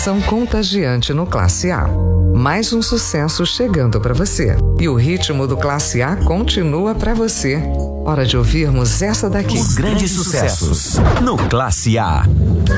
emoção contagiante no Classe A. Mais um sucesso chegando para você. E o ritmo do Classe A continua para você. Hora de ouvirmos essa daqui. Os grandes sucessos no Classe A.